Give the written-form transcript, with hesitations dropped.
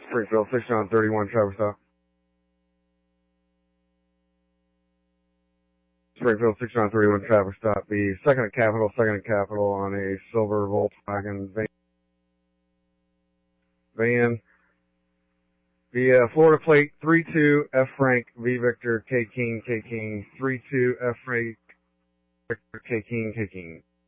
Springfield 6931 traffic stop. Springfield 6931 traffic stop. The second at Capitol on a silver Volkswagen van. The Florida plate 32 F Frank V Victor K King 32 F Frank Victor K King.